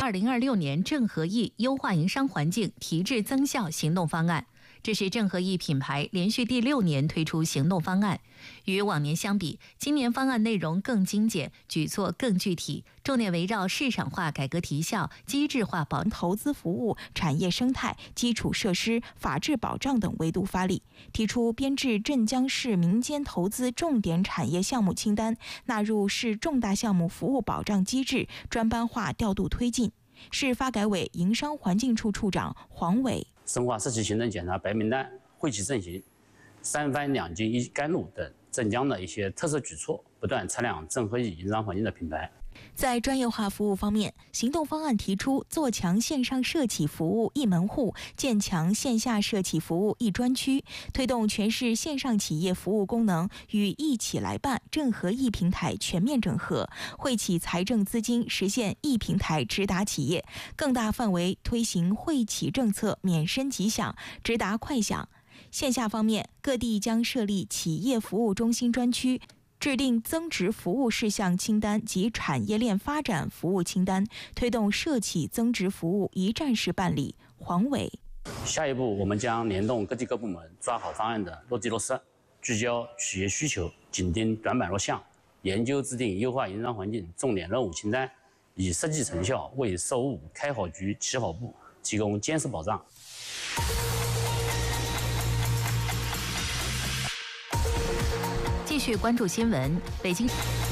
2026年正合意优化营商环境提质增效行动方案。这是正合意品牌连续第6年推出行动方案。与往年相比，今年方案内容更精简，举措更具体，重点围绕市场化改革提效、机制化保投资服务、产业生态、基础设施、法治保障等维度发力，提出编制镇江市民间投资重点产业项目清单，纳入市重大项目服务保障机制，专班化调度推进。市发改委营商环境处处长黄伟： 深化社企行政检查白名单、惠企振兴、3番2金1甘露等镇江的一些特色举措，不断擦亮正合意营商环境的品牌。 在专业化服务方面，行动方案提出做强线上社企服务一门户，建强线下社企服务一专区，推动全市线上企业服务功能与一起来办正合意平台全面整合，惠企财政资金实现一平台直达企业，更大范围推行惠企政策免申即享、直达快享。线下方面，各地将设立企业服务中心专区，制定增值服务事项清单及产业链发展服务清单，推动社企增值服务一站式办理。黄伟： 下一步，我们将联动各地各部门，抓好方案的落地落实，聚焦企业需求，紧盯短板弱项，研究制定优化营商环境重点任务清单，以实际成效为售务开好局、起好步提供坚实保障。 继续关注新闻，北京。